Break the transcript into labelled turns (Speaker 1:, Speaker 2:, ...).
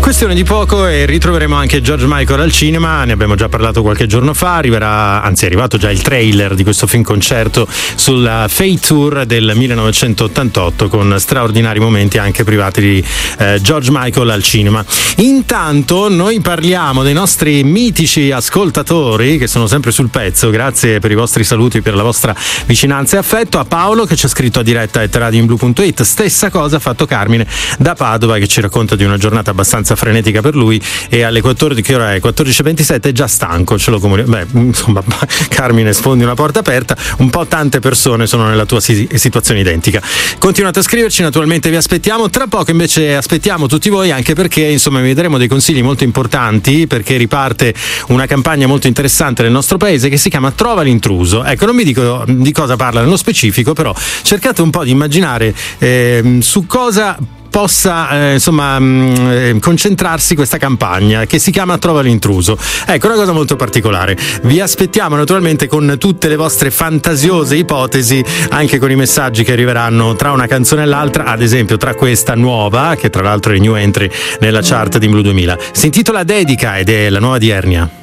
Speaker 1: Questione di poco e ritroveremo anche George Michael al cinema. Ne abbiamo già parlato qualche giorno fa. È arrivato già il trailer di questo film concerto sulla Fate Tour del 1988, con straordinari momenti anche privati di George Michael al cinema. Intanto noi parliamo dei nostri mitici ascoltatori che sono sempre sul pezzo. Grazie per i vostri saluti, per la vostra vicinanza e affetto. A Paolo che ci ha scritto a diretta @radioinblu.it. Stessa cosa ha fatto Carmine da Padova, che ci racconta di una giornata abbastanza frenetica per lui, e alle 14, che ora è 14:27, è già stanco, ce lo comunica. Beh, insomma, Carmine, sfondi una porta aperta. Un po' tante persone sono nella tua situazione identica. Continuate a scriverci, naturalmente vi aspettiamo. Tra poco invece aspettiamo tutti voi, anche perché insomma vi daremo dei consigli molto importanti, perché riparte una campagna molto interessante nel nostro paese che si chiama Trova l'intruso. Ecco, non vi dico di cosa parla nello specifico, però cercate un po' di immaginare su cosa possa concentrarsi questa campagna che si chiama Trova l'intruso. Ecco, una cosa molto particolare. Vi aspettiamo naturalmente con tutte le vostre fantasiose ipotesi, anche con i messaggi che arriveranno tra una canzone e l'altra, ad esempio tra questa nuova, che tra l'altro è new entry nella chart di Blu 2000. Si intitola Dedica ed è la nuova di Ernia.